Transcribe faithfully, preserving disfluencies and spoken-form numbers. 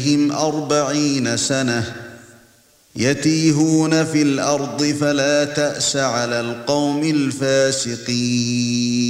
عليهم أربعين سنة يتيهون في الأرض فلا تأس على القوم الفاسقين